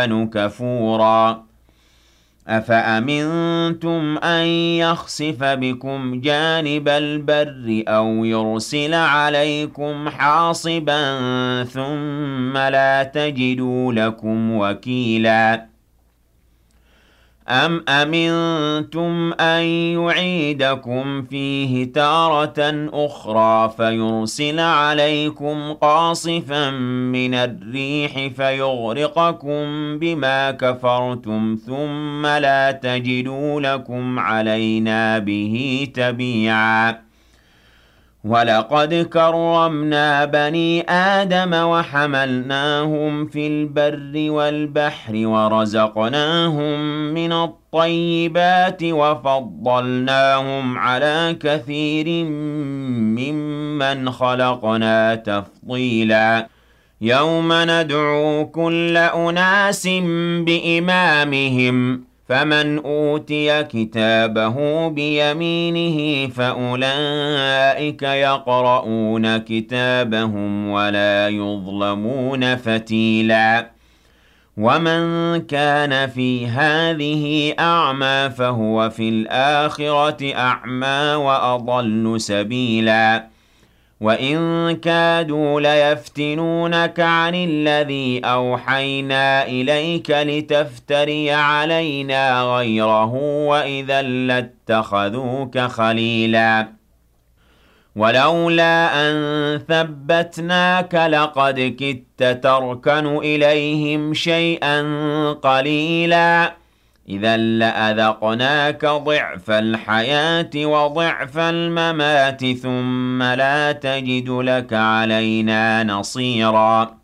كفورا أفأمنتم أن يخسف بكم جانب البر أو يرسل عليكم حاصبا ثم لا تجدوا لكم وكيلا أم أمنتم أن يعيدكم فيه تارة أخرى فيرسل عليكم قاصفا من الريح فيغرقكم بما كفرتم ثم لا تجدوا لكم علينا به تبيعا ولقد كرمنا بني آدم وحملناهم في البر والبحر ورزقناهم من الطيبات وفضلناهم على كثير ممن خلقنا تفضيلا يوم ندعو كل أناس بإمامهم فمن أوتي كتابه بيمينه فأولئك يقرؤون كتابهم ولا يظلمون فتيلا ومن كان في هذه أعمى فهو في الآخرة أعمى وأضل سبيلا وَإِن كَادُوا لَيَفْتِنُونَكَ عَنِ الَّذِي أَوْحَيْنَا إِلَيْكَ لِتَفْتَرِيَ عَلَيْنَا غَيْرَهُ وَإِذًا لَّاتَّخَذُوكَ خَلِيلًا وَلَوْلَا أَن ثَبَّتْنَاكَ لَقَدْ كِدتَّ تَرْكَنُ إِلَيْهِمْ شَيْئًا قَلِيلًا إِذًا لَّأَذَقْنَاكَ ضِعْفَ الْحَيَاةِ وَضِعْفَ الْمَمَاتِ ثُمَّ لَا تَجِدُ لَكَ عَلَيْنَا نَصِيرًا